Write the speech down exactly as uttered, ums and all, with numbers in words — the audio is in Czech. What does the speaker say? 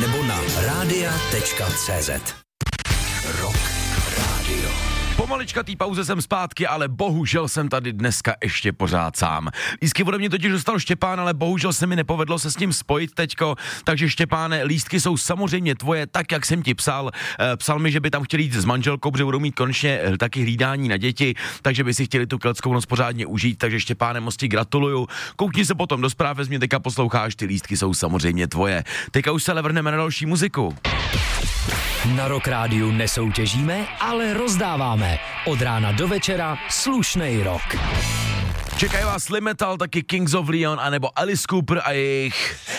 nebo na rádia tečka cé zet. Rock Radio. Pomalička té pauze jsem zpátky, ale bohužel jsem tady dneska ještě pořád sám. Lístky ode mě totiž dostal Štěpán, ale bohužel se mi nepovedlo se s ním spojit teďko, takže Štěpáne, lístky jsou samozřejmě tvoje, tak jak jsem ti psal. E, psal mi, že by tam chtěli jít s manželkou, protože budou mít konečně taky hlídání na děti, takže by si chtěli tu keltskou noc pořádně užít, takže Štěpáne, moc ti gratuluju. Koukni se potom do zpráv, vezmi, teďka posloucháš, ty lístky jsou samozřejmě tvoje. Teďka už se ale vrhneme na další muziku. Na Rock Rádiu nesoutěžíme, ale rozdáváme. Od rána do večera slušnej rock. Čekají vás Slim Metal, taky Kings of Leon, anebo Alice Cooper a jejich